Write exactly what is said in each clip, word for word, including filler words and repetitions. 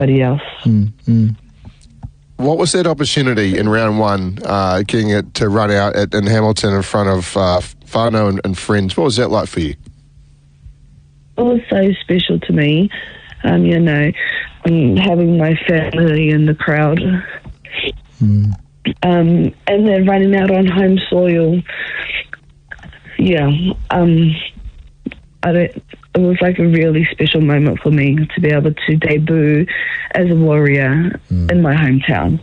everybody else. Mm-hmm. What was that opportunity in round one, uh, getting it to run out at, in Hamilton in front of uh, whānau and, and friends? What was that like for you? It was so special to me, um, you know, um, having my family in the crowd. Mm. Um, and then running out on home soil. Yeah, um, I don't, it was like a really special moment for me to be able to debut as a Warrior mm. in my hometown.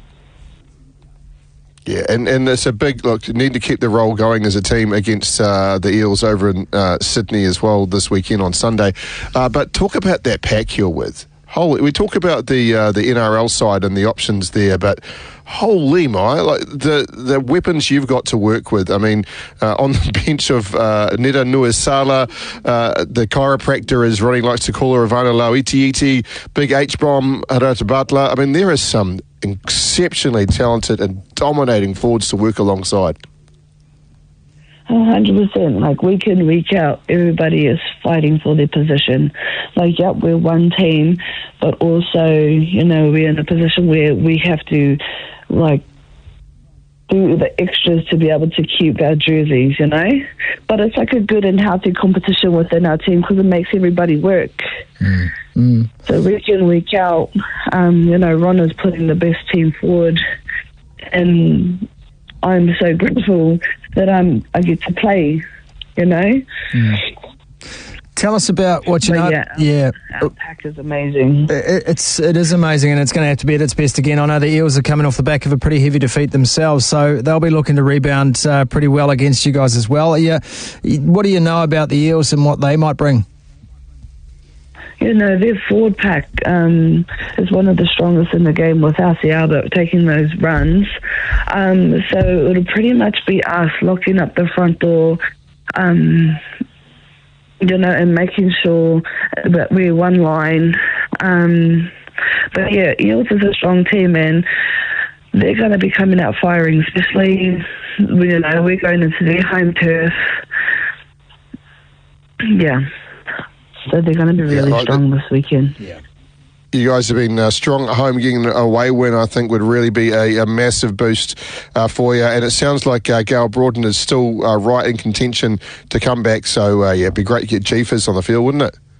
Yeah, and, and it's a big, look, you need to keep the roll going as a team against uh, the Eels over in uh, Sydney as well this weekend on Sunday. Uh, but talk about that pack you're with. Holy, we talk about the uh, the N R L side and the options there, but holy my, like the the weapons you've got to work with. I mean, uh, on the bench of uh, Neta Nuisala, uh, the chiropractor, as Ronnie likes to call her, Ivana Lauitiiti, Big H-Bomb, Harata Butler. I mean, there are some exceptionally talented and dominating forwards to work alongside. one hundred percent. Like, week in, week out, everybody is fighting for their position. Like, yep, we're one team, but also, you know, we're in a position where we have to, like, do the extras to be able to keep our jerseys, you know? But it's like a good and healthy competition within our team because it makes everybody work. Mm. Mm. So week in, week out, um, you know, Ron is putting the best team forward, and I'm so grateful that I'm, I get to play, you know. Mm. Tell us about what you but know. Yeah, yeah. Our pack is amazing. It, it's, it is amazing, and it's going to have to be at its best again. I know the Eels are coming off the back of a pretty heavy defeat themselves, so they'll be looking to rebound uh, pretty well against you guys as well. Yeah. What do you know about the Eels and what they might bring? You know, their forward pack um, is one of the strongest in the game with Alcy Albert taking those runs. Um, so it'll pretty much be us locking up the front door, um, you know, and making sure that we're one line. Um, but yeah, Eels is a strong team, and they're going to be coming out firing, especially, you know, we're going into their home turf. Yeah. So they're going to be really yeah, strong this weekend. Yeah. You guys have been uh, strong at home. Getting an away win, I think, would really be a, a massive boost uh, for you. And it sounds like uh, Gail Broughton is still uh, right in contention to come back. So, uh, yeah, it'd be great to get Jeepers on the field, wouldn't it?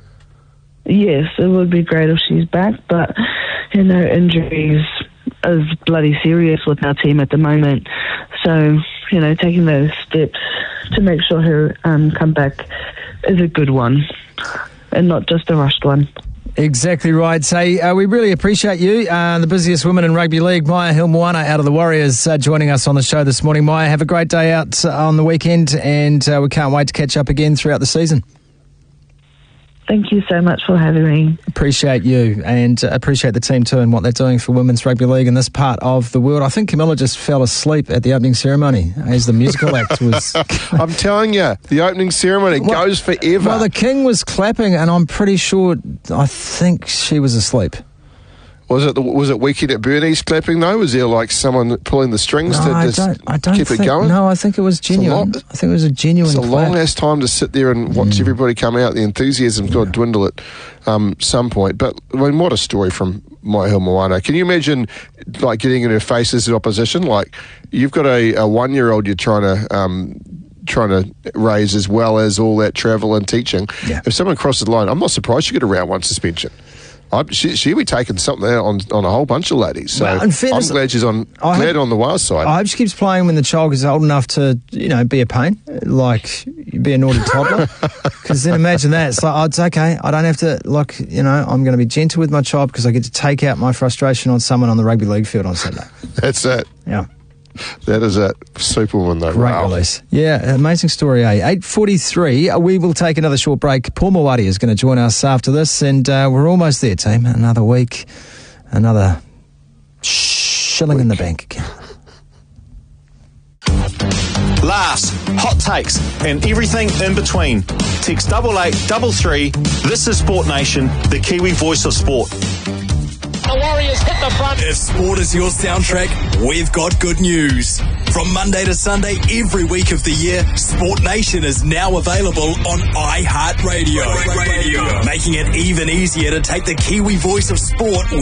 Yes, it would be great if she's back. But, you know, injuries is bloody serious with our team at the moment. So, you know, taking those steps to make sure her um, comeback is a good one and not just a rushed one. Exactly right. Say, uh, we really appreciate you, uh, the busiest woman in rugby league, Maya Hill-Moana out of the Warriors, uh, joining us on the show this morning. Maya, have a great day out on the weekend, and uh, we can't wait to catch up again throughout the season. Thank you so much for having me. Appreciate you, and uh, appreciate the team too and what they're doing for women's rugby league in this part of the world. I think Camilla just fell asleep at the opening ceremony as the musical act was... I'm telling you, the opening ceremony well, goes forever. Well, the King was clapping, and I'm pretty sure, I think she was asleep. Was it the, was it Weekend at Bernie's clapping though? Was there like someone pulling the strings no, to I just don't, I don't keep think, it going? No, I think it was genuine. Lot, I think it was a genuine It's a clap. long ass time to sit there and watch mm. everybody come out. The enthusiasm's got to dwindle at um, some point. But I mean, what a story from Maya Hill-Moana. Can you imagine like getting in her face as the opposition? Like you've got a, a one-year-old you're trying to... Um, trying to raise as well as all that travel and teaching. Yeah. If someone crosses the line, I'm not surprised you get a round one suspension. I'm, she, she'll be taking something out on, on a whole bunch of ladies. So well, fairness, I'm glad she's on. I glad hope, on the wild side. I hope she keeps playing when the child is old enough to, you know, be a pain, like be a naughty toddler. Because then imagine that. It's like, oh, it's okay. I don't have to, like, you know, I'm going to be gentle with my child because I get to take out my frustration on someone on the rugby league field on Saturday. That's it. Yeah. That is it. Superwoman, though. Great wow. release. Yeah, amazing story, eh? eight forty-three, we will take another short break. Paul Mawadi is going to join us after this, and uh, we're almost there, team. Another week, another shilling week in the bank account. Laughs, hot takes, and everything in between. Text double eight double three. This is Sport Nation, the Kiwi voice of sport. The Warriors hit the front. If sport is your soundtrack, we've got good news. From Monday to Sunday, every week of the year, Sport Nation is now available on iHeartRadio, making it even easier to take the Kiwi voice of sport